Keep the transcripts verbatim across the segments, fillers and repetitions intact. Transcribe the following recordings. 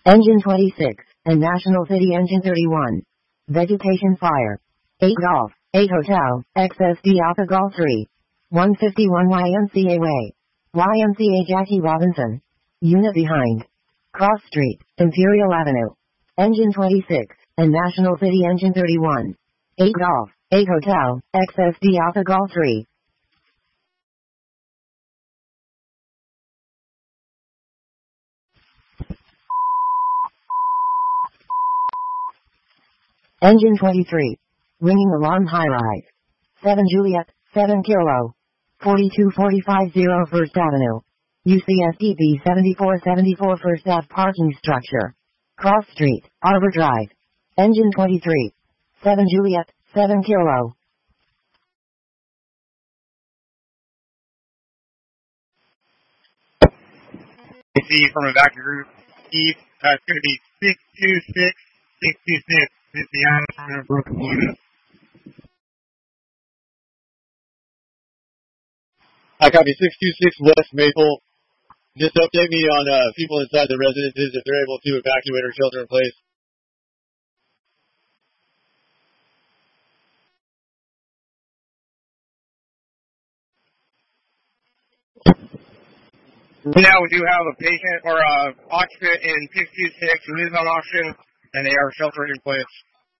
Engine twenty-six, and National City Engine thirty-one. Vegetation Fire. eight Golf, eight Hotel, X S D Alpha Golf three. one fifty-one Y M C A Way. Y M C A Jackie Robinson. Unit behind. Cross Street, Imperial Avenue. Engine twenty-six, and National City Engine thirty-one. eight Golf, eight Hotel, X S D Alpha Golf three. Engine twenty-three. Ringing alarm high rise. seven Juliet, seven Kilo. forty-two forty-five zero First Avenue. U C S D B seventy-four seventy-four First Ave parking structure. Cross Street, Arbor Drive. Engine twenty-three. seven Juliet, seven Kilo. I see from a vector group, Steve, uh, it's going to be six two six, six two six, fifty on a broken unit. I copy six two six West Maple. Just update me on uh, people inside the residences if they're able to evacuate or shelter in place. Now we do have a patient or a occupant in six two six who is on oxygen, and they are sheltering in place.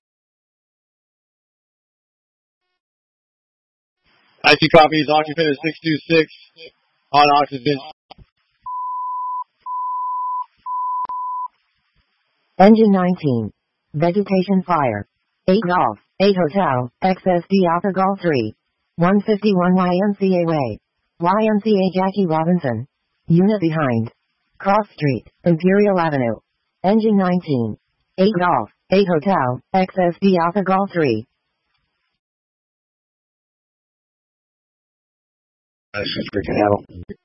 I see copies. Occupant is six two six on oxygen. Engine nineteen. Vegetation Fire. eight Golf, eight Hotel, X S D Alpha Golf three. one fifty-one Y M C A Way. Y M C A Jackie Robinson. Unit behind. Cross Street, Imperial Avenue. Engine nineteen. eight Golf, eight Hotel, X S D Alpha Golf three. This is freaking hell.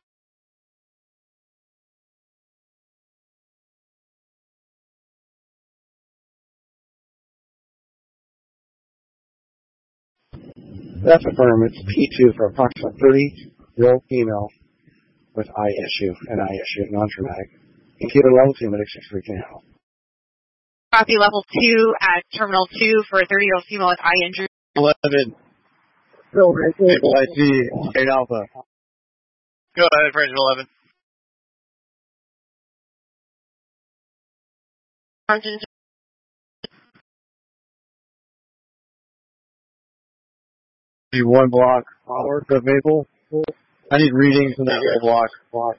That's affirmed. It's P two for approximately thirty-year-old female with eye issue and eye issue, non-traumatic. Computer level two, medic six freaking hell. Copy level two at terminal two for a thirty-year-old female with eye injury. eleven. Maple I C, eight Alpha. Go ahead, French eleven. Be one block north of Maple. I need readings from that block. block.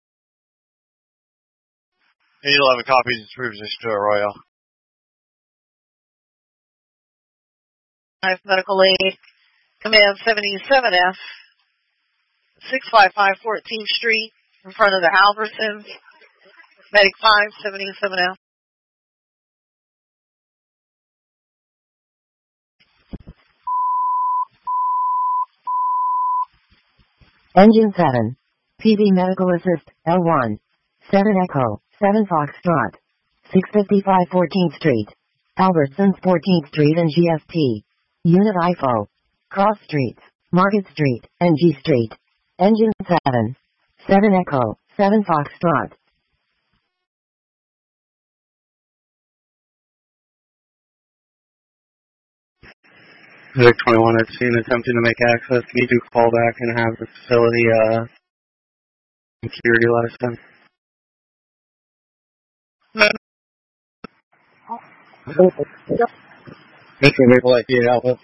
eight eleven copies its reposition to Arroyo. Nice medical aid. Command seventy-seven F. six five five fourteenth Street in front of the Albertsons. Medic five seventy-seven F. Engine seven. P B Medical Assist, L one. seven Echo, seven Foxtrot. six fifty-five fourteenth Street. Albertsons fourteenth Street and G S T. Unit I F O. Cross Streets, Market Street, and G Street. Engine seven. seven Echo, seven Foxtrot. Medic twenty-one, I've seen attempting to make access. Can you do callback and have the facility, uh, security last time? Mister Maple I C Alpha.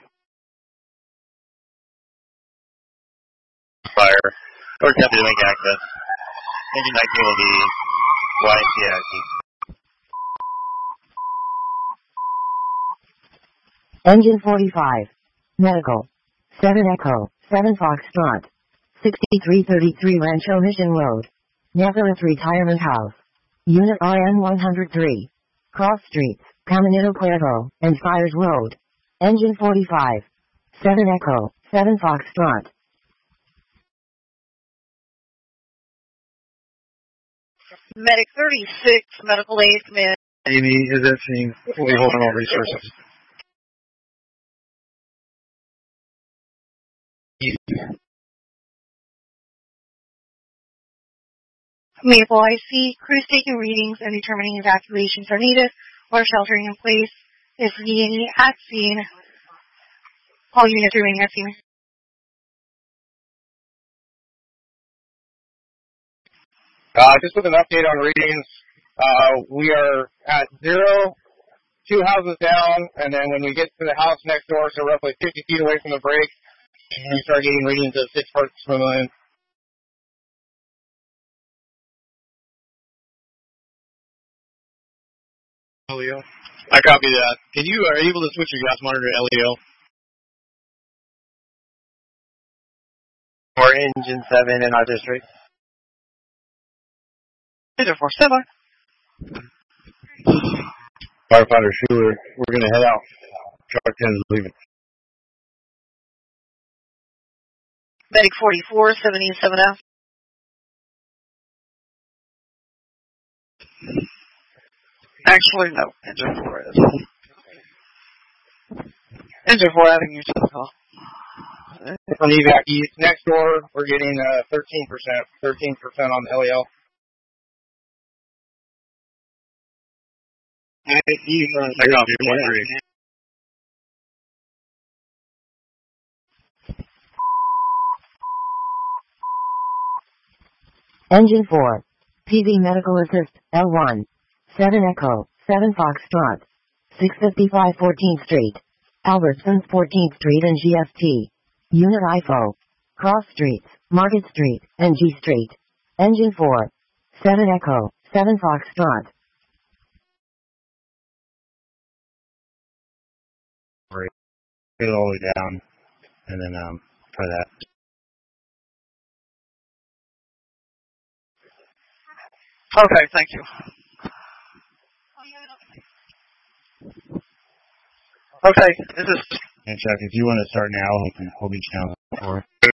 Fire. Or attempting to make access. Engine nineteen will be Y M C A I C. Engine forty-five. Medical. seven Echo, seven Foxtrot. sixty-three thirty-three Rancho Mission Road. Nazareth Retirement House. Unit R N one oh three. Cross Streets, Caminito Puerto, and Fires Road. Engine forty-five. seven Echo, seven Foxtrot. Medic thirty-six, medical aid command. Amy is at scene. We'll be holding all resources. Maple I C, crews taking readings and determining evacuations are needed or sheltering in place. If V and E at scene, all units remain at scene. Uh, just with an update on readings, uh, we are at zero, two houses down, and then when we get to the house next door, so roughly fifty feet away from the break, we start getting readings of six parts per million. L E O. I copy that. Can you are you able to switch your gas monitor to L E O? Or engine seven in our district. Engine four, stand by. Firefighter Schuler, we're gonna head out. Truck ten is leaving. Medic forty-four, seventy-seven F. Actually, no. Engine four is. Engine four having your call. From evac east next door, we're getting uh, thirteen percent, thirteen percent on L E L. I copy one three. Engine four. P V Medical Assist, L one. seven Echo, seven Foxtrot. six fifty-five fourteenth Street. Albertsons fourteenth Street and G S T. Unit I F O. Cross Streets, Market Street, and G Street. Engine four. seven Echo, seven Foxtrot. Get it all the way down, and then um, try that. Okay, thank you. Okay, this is... And Chuck, if you want to start now, we can hold each down.